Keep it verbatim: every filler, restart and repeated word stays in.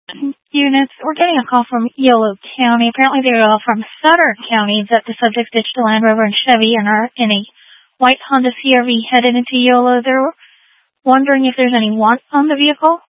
units. We're getting a call from Yolo County. Apparently they are from Sutter County that the subject ditched a Land Rover and Chevy and are in a white Honda C R V headed into Yolo. They're wondering if there's any want on the vehicle.